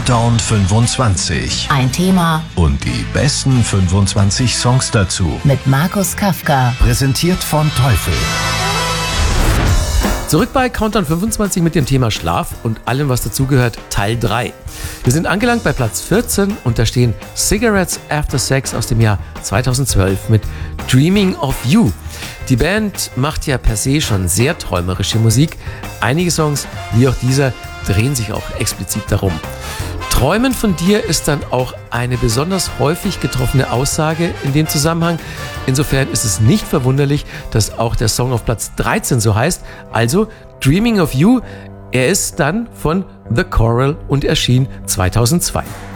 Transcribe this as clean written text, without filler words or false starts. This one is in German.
Countdown 25. Ein Thema Und die besten 25 Songs dazu. mit Markus Kafka. Präsentiert von Teufel. Zurück bei Countdown 25 mit dem Thema Schlaf und allem, was dazugehört, Teil 3. Wir sind angelangt bei Platz 14 und da stehen Cigarettes After Sex aus dem Jahr 2012 mit Dreaming of You. Die Band macht ja per se schon sehr träumerische Musik. Einige Songs, wie auch dieser, drehen sich auch explizit darum. Träumen von dir ist dann auch eine besonders häufig getroffene Aussage in dem Zusammenhang. Insofern ist es nicht verwunderlich, dass auch der Song auf Platz 13 so heißt. Also Dreaming of You. Er ist dann von The Coral und erschien 2002.